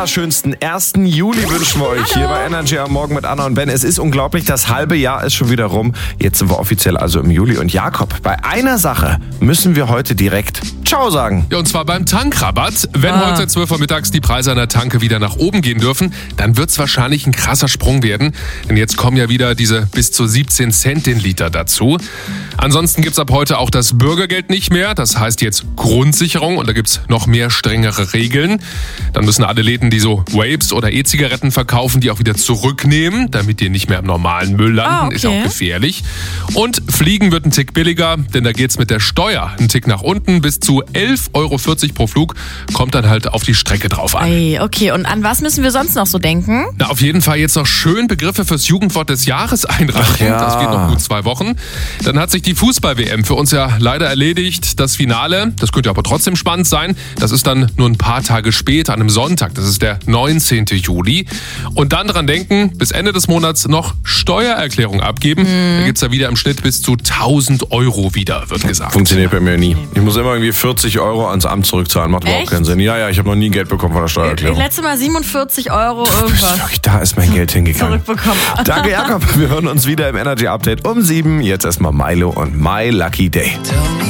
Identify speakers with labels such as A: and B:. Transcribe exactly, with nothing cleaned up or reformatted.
A: wunderschönsten ersten Juli wünschen wir euch hier bei Energy am Morgen mit Anna und Ben. Es ist unglaublich, das halbe Jahr ist schon wieder rum. Jetzt sind wir offiziell also im Juli. Und Jakob, bei einer Sache müssen wir heute direkt Ciao sagen.
B: Ja, und zwar beim Tankrabatt. Wenn ah. heute zwölf Uhr mittags die Preise an der Tanke wieder nach oben gehen dürfen, dann wird es wahrscheinlich ein krasser Sprung werden. Denn jetzt kommen ja wieder diese bis zu siebzehn Cent den Liter dazu. Ansonsten gibt es ab heute auch das Bürgergeld nicht mehr. Das heißt jetzt Grundsicherung und da gibt es noch mehr strengere Regeln. Dann müssen alle Läden, die so Vapes oder E-Zigaretten verkaufen, die auch wieder zurücknehmen, damit die nicht mehr im normalen Müll landen.
C: Ah, okay.
B: Ist auch gefährlich. Und Fliegen wird ein Tick billiger, denn da geht es mit der Steuer einen Tick nach unten. Bis zu elf Euro vierzig pro Flug, kommt dann halt auf die Strecke drauf an.
C: Ei, okay, und an was müssen wir sonst noch so denken?
B: Na, auf jeden Fall jetzt noch schön Begriffe fürs Jugendwort des Jahres einreichen.
A: Ja.
B: Das geht noch gut zwei Wochen. Dann hat sich die Fußball-W M für uns ja leider erledigt. Das Finale, das könnte aber trotzdem spannend sein. Das ist dann nur ein paar Tage später, an einem Sonntag. Das ist der neunzehnten Juli. Und dann dran denken, bis Ende des Monats noch Steuererklärung abgeben. Mhm. Da gibt's ja wieder im Schnitt bis zu tausend Euro wieder, wird gesagt.
A: Funktioniert bei mir nie. Ich muss immer irgendwie vierzig Euro ans Amt zurückzahlen. Macht überhaupt
C: Echt?
A: keinen Sinn. Ja, ja, ich habe noch nie Geld bekommen von der Steuererklärung.
C: Letztes Mal siebenundvierzig Euro irgendwas.
A: Wirklich, da ist mein Geld hingegangen.
C: Zurückbekommen.
A: Danke, Jakob. Wir hören uns wieder im Energy Update um sieben. Jetzt erstmal Milo und My Lucky Day.